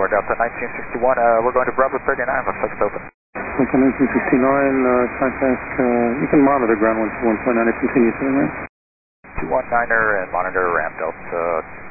Tower Delta 1961, we're going to Bravo 39, looks like it's open. Delta 1969, contact, you can monitor ground 121.9 and continue to the ramp. 219er and monitor ramp Delta